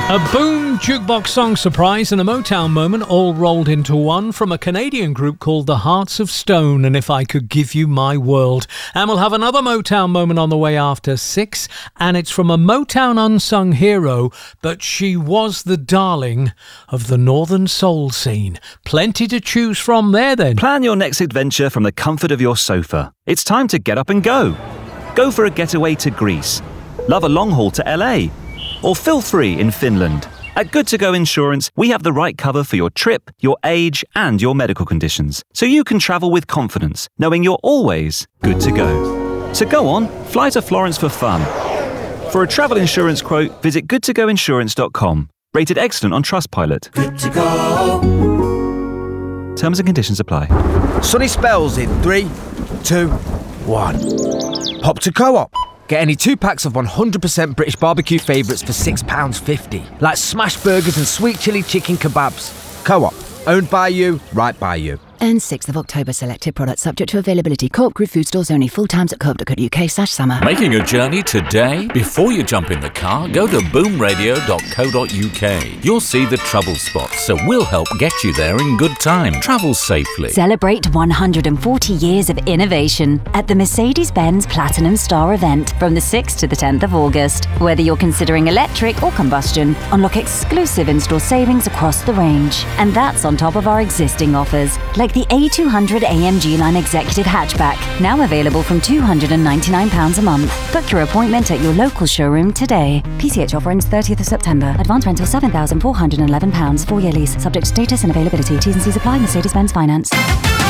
A boom jukebox song surprise and a Motown moment all rolled into one from a Canadian group called the Hearts of Stone and If I Could Give You My World. And we'll have another Motown moment on the way after 6, and it's from a Motown unsung hero, but she was the darling of the Northern Soul scene. Plenty to choose from there then. Plan your next adventure from the comfort of your sofa. It's time to get up and go. Go for a getaway to Greece. Love a long haul to LA. Or feel free in Finland. At Good To Go Insurance, we have the right cover for your trip, your age, and your medical conditions, so you can travel with confidence, knowing you're always good to go. So go on, fly to Florence for fun. For a travel insurance quote, visit goodtogoinsurance.com. Rated excellent on Trustpilot. Good to go. Terms and conditions apply. Sunny spells in 3, 2, 1. Pop to Co-op. Get any 2 packs of 100% British barbecue favourites for £6.50. Like smash burgers and sweet chilli chicken kebabs. Co-op. Owned by you, right by you. And 6th of October selected products subject to availability. Co-op Group food stores only. Full times at co-op.co.uk/summer. Making a journey today? Before you jump in the car, go to boomradio.co.uk. You'll see the trouble spots, so we'll help get you there in good time. Travel safely. Celebrate 140 years of innovation at the Mercedes-Benz Platinum Star event from the 6th to the 10th of August. Whether you're considering electric or combustion, unlock exclusive in-store savings across the range. And that's on top of our existing offers, like the A200 AMG Line Executive Hatchback, now available from £299 a month. Book your appointment at your local showroom today. PCH offer ends 30th of September. Advance rental £7,411. 4-year lease. Subject to status and availability. T's and C's apply. Mercedes-Benz Finance.